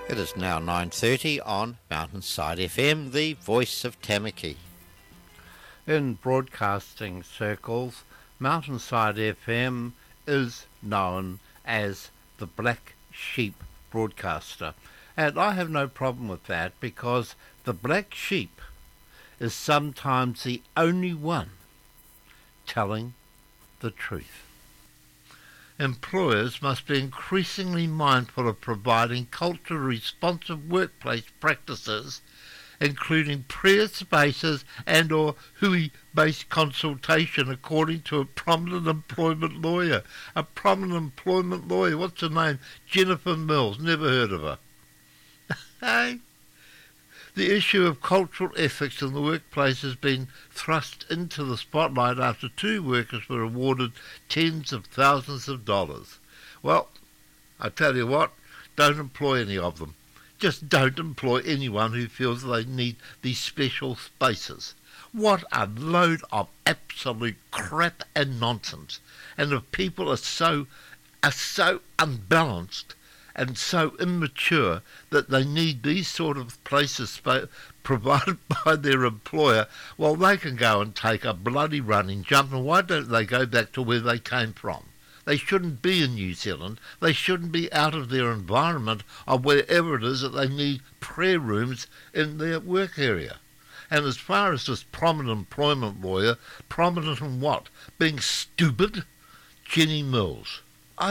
It is now 9:30 on Mountainside FM, the voice of Tamaki. In broadcasting circles, Mountainside FM is known as the Black Sheep broadcaster. And I have no problem with that because the black sheep is sometimes the only one telling the truth. Employers must be increasingly mindful of providing culturally responsive workplace practices, including prayer spaces and or hui-based consultation, according to a prominent employment lawyer. A prominent employment lawyer, what's her name? Jennifer Mills, never heard of her. Hey? The issue of cultural ethics in the workplace has been thrust into the spotlight after 2 workers were awarded tens of thousands of dollars. Well, I tell you what, don't employ any of them. Just don't employ anyone who feels they need these special spaces. What a load of absolute crap and nonsense. And if people are so unbalanced and so immature that they need these sort of places provided by their employer, well, they can go and take a bloody running jump, and why don't they go back to where they came from? They shouldn't be in New Zealand. They shouldn't be out of their environment or wherever it is that they need prayer rooms in their work area. And as far as this prominent employment lawyer, prominent in what? Being stupid? Jenny Mills.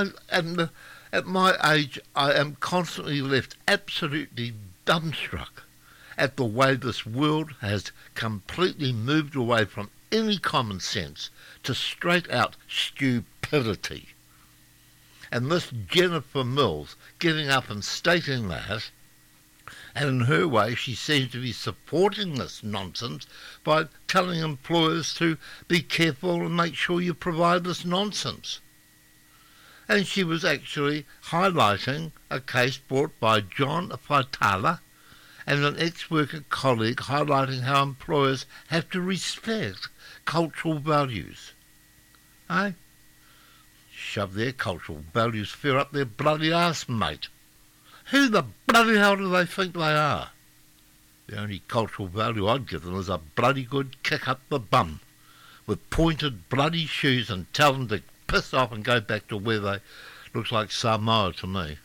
At my age, I am constantly left absolutely dumbstruck at the way this world has completely moved away from any common sense to straight-out stupidity. And this Jennifer Mills getting up and stating that, and in her way she seems to be supporting this nonsense by telling employers to be careful and make sure you provide this nonsense. And she was actually highlighting a case brought by John Faitala and an ex-worker colleague, highlighting how employers have to respect cultural values. Eh? Shove their cultural values fair up their bloody arse, mate. Who the bloody hell do they think they are? The only cultural value I'd give them is a bloody good kick up the bum with pointed bloody shoes and tell them to piss off and go back to where they looks like Samoa to me.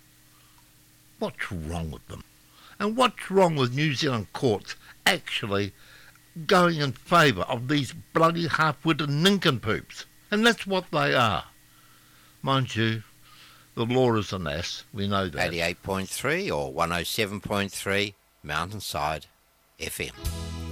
What's wrong with them? And what's wrong with New Zealand courts actually going in favour of these bloody half-witted nincompoops? And that's what they are. Mind you, the law is an ass, we know that. 88.3 or 107.3 Mountainside FM.